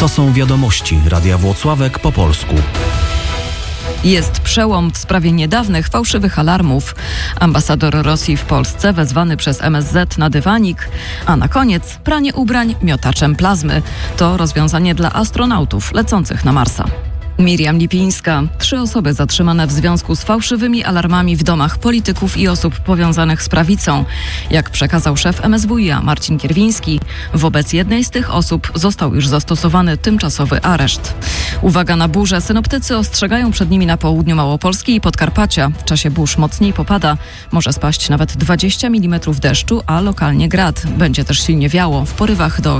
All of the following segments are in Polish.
To są wiadomości Radia Włocławek po polsku. Jest przełom w sprawie niedawnych fałszywych alarmów. Ambasador Rosji w Polsce wezwany przez MSZ na dywanik, a na koniec pranie ubrań miotaczem plazmy. To rozwiązanie dla astronautów lecących na Marsa. Miriam Lipińska. 3 osoby zatrzymane w związku z fałszywymi alarmami w domach polityków i osób powiązanych z prawicą. Jak przekazał szef MSWiA Marcin Kierwiński, wobec jednej z tych osób został już zastosowany tymczasowy areszt. Uwaga na burze. Synoptycy ostrzegają przed nimi na południu Małopolski i Podkarpacia. W czasie burz mocniej popada. Może spaść nawet 20 mm deszczu, a lokalnie grad. Będzie też silnie wiało w porywach do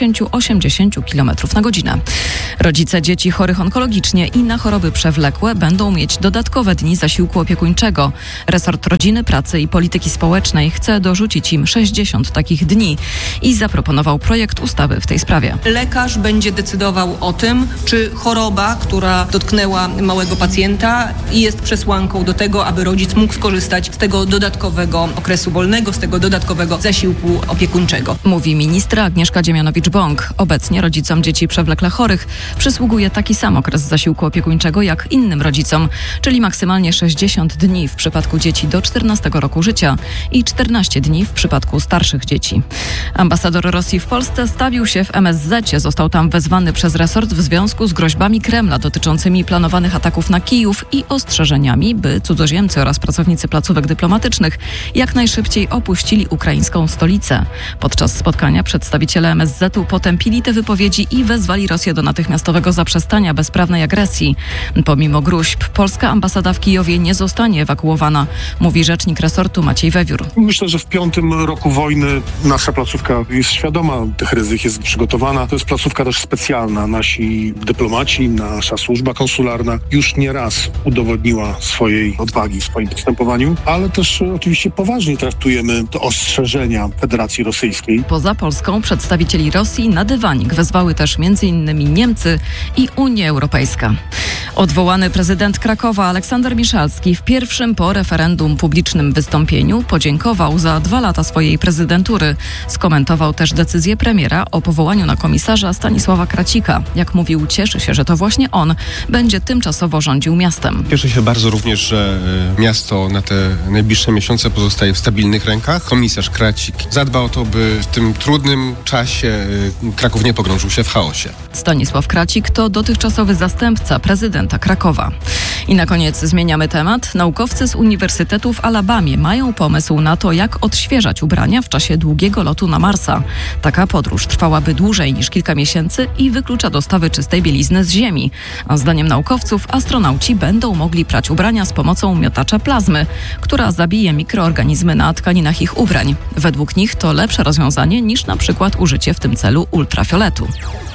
70-80 km na godzinę. Rodzice dzieci chorych onkologicznie i na choroby przewlekłe będą mieć dodatkowe dni zasiłku opiekuńczego. Resort Rodziny, Pracy i Polityki Społecznej chce dorzucić im 60 takich dni i zaproponował projekt ustawy w tej sprawie. Lekarz będzie decydował o tym, czy choroba, która dotknęła małego pacjenta, jest przesłanką do tego, aby rodzic mógł skorzystać z tego dodatkowego okresu wolnego, z tego dodatkowego zasiłku opiekuńczego. Mówi ministra Agnieszka Dziemianowicz-Bąk. Obecnie rodzicom dzieci przewlekle chorych przysługuje taki sam okres zasiłku opiekuńczego jak innym rodzicom, czyli maksymalnie 60 dni w przypadku dzieci do 14 roku życia i 14 dni w przypadku starszych dzieci. Ambasador Rosji w Polsce stawił się w MSZ-cie. Został tam wezwany przez resort w związku z groźbami Kremla dotyczącymi planowanych ataków na Kijów i ostrzeżeniami, by cudzoziemcy oraz pracownicy placówek dyplomatycznych jak najszybciej opuścili ukraińską stolicę. Podczas spotkania przedstawiciele MSZ-u potępili te wypowiedzi i wezwali Rosję do natychmiastowego zaprzestania bezprawnej agresji. Pomimo gruźb, polska ambasada w Kijowie nie zostanie ewakuowana, mówi rzecznik resortu Maciej Wewiór. Myślę, że w 5. roku wojny nasza placówka jest świadoma tych ryzyk, jest przygotowana. To jest placówka też specjalna. Nasi dyplomaci, nasza służba konsularna już nie raz udowodniła swojej odwagi w swoim postępowaniu, ale też oczywiście poważnie traktujemy te ostrzeżenia Federacji Rosyjskiej. Poza Polską przedstawicieli Rosji na dywanik wezwały też m.in. Niemcy i Unia Europejska. Odwołany prezydent Krakowa Aleksander Miszalski w pierwszym po referendum publicznym wystąpieniu podziękował za 2 lata swojej prezydentury. Skomentował też decyzję premiera o powołaniu na komisarza Stanisława Kracika. Jak mówił, cieszy się, że to właśnie on będzie tymczasowo rządził miastem. Cieszę się bardzo również, że miasto na te najbliższe miesiące pozostaje w stabilnych rękach. Komisarz Kracik zadba o to, by w tym trudnym czasie Kraków nie pogrążył się w chaosie. Stanisław Kracik to dotychczasowy zastępca prezydenta Krakowa. I na koniec zmieniamy temat. Naukowcy z Uniwersytetu w Alabamie mają pomysł na to, jak odświeżać ubrania w czasie długiego lotu na Marsa. Taka podróż trwałaby dłużej niż kilka miesięcy i wyklucza dostawy czystej bielizny z Ziemi. A zdaniem naukowców astronauci będą mogli prać ubrania z pomocą miotacza plazmy, która zabije mikroorganizmy na tkaninach ich ubrań. Według nich to lepsze rozwiązanie niż na przykład użycie w tym celu ultrafioletu.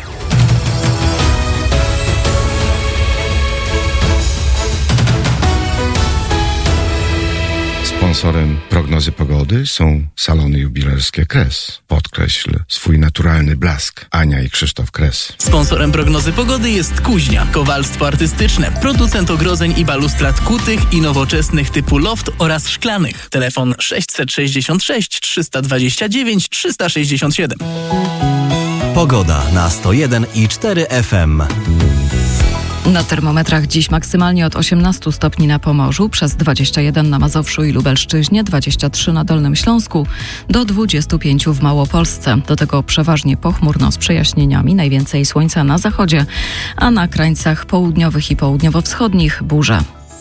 Sponsorem prognozy pogody są salony jubilerskie Kres. Podkreśl swój naturalny blask. Ania i Krzysztof Kres. Sponsorem prognozy pogody jest Kuźnia. Kowalstwo artystyczne. Producent ogrodzeń i balustrad kutych i nowoczesnych typu loft oraz szklanych. Telefon 666 329 367. Pogoda na 101,4 FM. Na termometrach dziś maksymalnie od 18 stopni na Pomorzu, przez 21 na Mazowszu i Lubelszczyźnie, 23 na Dolnym Śląsku, do 25 w Małopolsce. Do tego przeważnie pochmurno z przejaśnieniami, najwięcej słońca na zachodzie, a na krańcach południowych i południowo-wschodnich burze.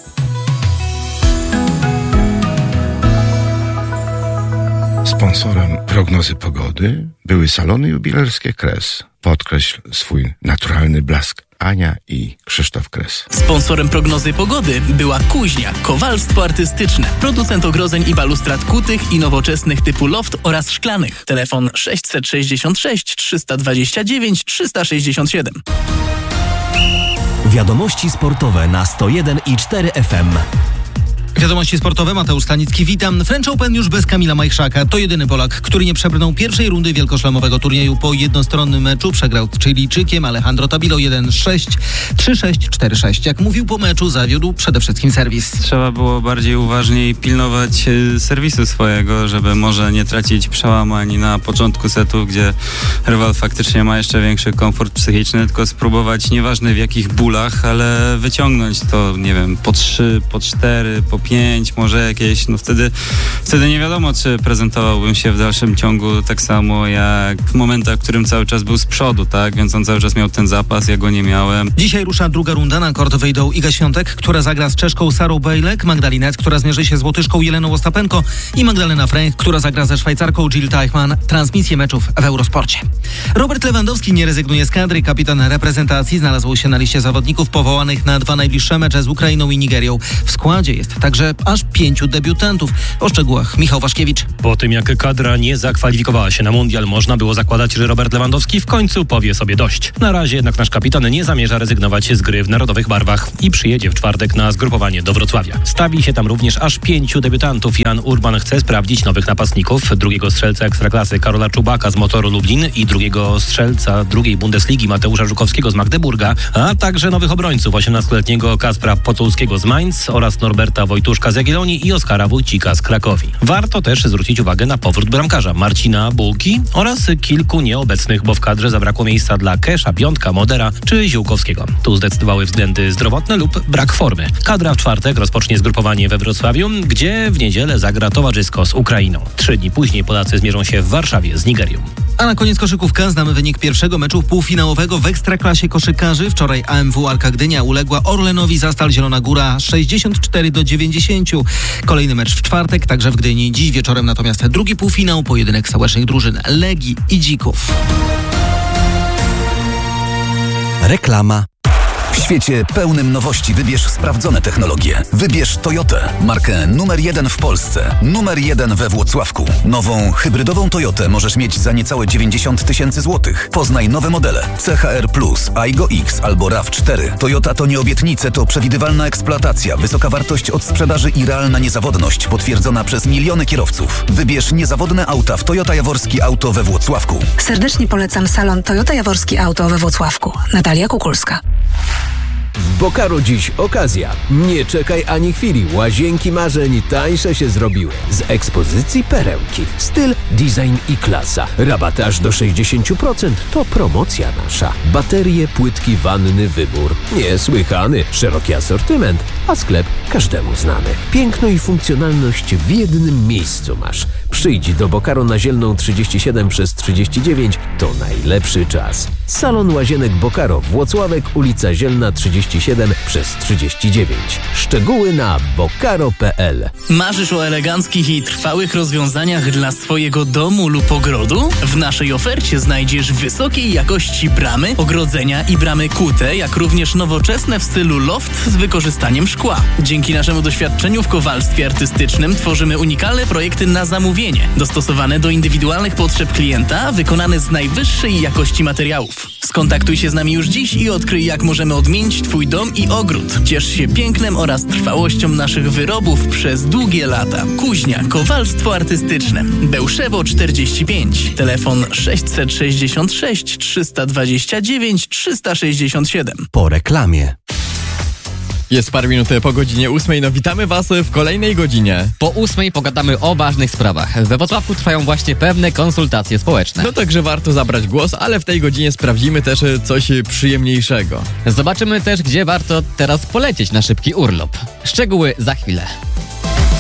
Sponsorem prognozy pogody były salony jubilerskie Kres. Podkreśl swój naturalny blask. Ania i Krzysztof Kres. Sponsorem prognozy pogody była Kuźnia. Kowalstwo artystyczne. Producent ogrodzeń i balustrad kutych i nowoczesnych typu loft oraz szklanych. Telefon 666 329 367. Wiadomości sportowe na 101,4 FM. Wiadomości sportowe, Mateusz Stanicki, witam. French Open już bez Kamila Majchrzaka. To jedyny Polak, który nie przebrnął pierwszej rundy wielkoszlemowego turnieju. Po jednostronnym meczu przegrał z Chilijczykiem Alejandro Tabilo 1-6, 3-6, 4-6. Jak mówił po meczu, zawiódł przede wszystkim serwis. Trzeba było bardziej uważniej pilnować serwisu swojego, żeby może nie tracić przełamań na początku setu, gdzie rywal faktycznie ma jeszcze większy komfort psychiczny, tylko spróbować, nieważne w jakich bólach, ale wyciągnąć to, nie wiem, po 3, po 4, po 5, może jakieś, no wtedy nie wiadomo, czy prezentowałbym się w dalszym ciągu tak samo jak w momentach, w którym cały czas był z przodu, tak? Więc on cały czas miał ten zapas, ja go nie miałem. Dzisiaj rusza druga runda. Na kort wyjdą Iga Świątek, która zagra z Czeszką Sarą Bejlek, Magdalinet, która zmierzy się z Łotyszką Jeleną Ostapenko i Magdalena Fręch, która zagra ze Szwajcarką Jill Teichmann. Transmisję meczów w Eurosporcie. Robert Lewandowski nie rezygnuje z kadry. Kapitan reprezentacji znalazł się na liście zawodników powołanych na 2 najbliższe mecze z Ukrainą i Nigerią. W składzie jest także aż 5 debiutantów. O szczegółach Michał Waszkiewicz. Po tym jak kadra nie zakwalifikowała się na mundial, można było zakładać, że Robert Lewandowski w końcu powie sobie dość. Na razie jednak nasz kapitan nie zamierza rezygnować z gry w narodowych barwach i przyjedzie w czwartek na zgrupowanie do Wrocławia. Stawi się tam również aż 5 debiutantów. Jan Urban chce sprawdzić nowych napastników, drugiego strzelca Ekstraklasy Karola Czubaka z Motoru Lublin i drugiego strzelca drugiej Bundesligi Mateusza Żukowskiego z Magdeburga, a także nowych obrońców 18-letniego Kaspra Potulskiego z Mainz oraz Norberta Wojtuszka z Jagiellonii i Oskara Wójcika z Krakowi. Warto też zwrócić uwagę na powrót bramkarza Marcina Bułki oraz kilku nieobecnych, bo w kadrze zabrakło miejsca dla Kesza, Piątka, Modera czy Ziółkowskiego. Tu zdecydowały względy zdrowotne lub brak formy. Kadra w czwartek rozpocznie zgrupowanie we Wrocławiu, gdzie w niedzielę zagra towarzysko z Ukrainą. 3 dni później Polacy zmierzą się w Warszawie z Nigerią. A na koniec koszykówka. Znamy wynik pierwszego meczu półfinałowego w Ekstraklasie koszykarzy. Wczoraj AMW Arka Gdynia uległa Orlenowi Zastal Zielona Góra 64-90. Kolejny mecz w czwartek, także w Gdyni. Dziś wieczorem natomiast drugi półfinał, pojedynek stołecznych drużyn Legii i Dzików. Reklama. W świecie pełnym nowości wybierz sprawdzone technologie. Wybierz Toyotę, markę numer 1 w Polsce, numer 1 we Włocławku. Nową, hybrydową Toyotę możesz mieć za niecałe 90 000 złotych. Poznaj nowe modele CHR+, Aygo X albo RAV4. Toyota to nie obietnice, to przewidywalna eksploatacja, wysoka wartość od sprzedaży i realna niezawodność potwierdzona przez miliony kierowców. Wybierz niezawodne auta w Toyota Jaworski Auto we Włocławku. Serdecznie polecam salon Toyota Jaworski Auto we Włocławku. Natalia Kukulska. W Bokaru dziś okazja. Nie czekaj ani chwili. Łazienki marzeń tańsze się zrobiły. Z ekspozycji perełki. Styl, design i klasa. Rabaty aż do 60%. To promocja nasza. Baterie, płytki, wanny, wybór. Niesłychany. Szeroki asortyment. A sklep każdemu znany. Piękno i funkcjonalność w jednym miejscu masz. Przyjdź do Bokaru na Zielną 37/39. To najlepszy czas. Salon Łazienek Bokaro, Włocławek, ulica Zielna 37/39. Szczegóły na bokaro.pl. Marzysz o eleganckich i trwałych rozwiązaniach dla swojego domu lub ogrodu? W naszej ofercie znajdziesz wysokiej jakości bramy, ogrodzenia i bramy kute, jak również nowoczesne w stylu loft z wykorzystaniem szkła. Dzięki naszemu doświadczeniu w kowalstwie artystycznym tworzymy unikalne projekty na zamówienie, dostosowane do indywidualnych potrzeb klienta, wykonane z najwyższej jakości materiałów. Skontaktuj się z nami już dziś i odkryj, jak możemy odmienić Twój dom i ogród. Ciesz się pięknem oraz trwałością naszych wyrobów przez długie lata. Kuźnia, kowalstwo artystyczne. Bełszewo 45. Telefon 666 329 367. Po reklamie. Jest parę minut po godzinie 8. No witamy Was w kolejnej godzinie. Po 8 pogadamy o ważnych sprawach. We Wrocławku trwają właśnie pewne konsultacje społeczne. No także warto zabrać głos, ale w tej godzinie sprawdzimy też coś przyjemniejszego. Zobaczymy też, gdzie warto teraz polecieć na szybki urlop. Szczegóły za chwilę.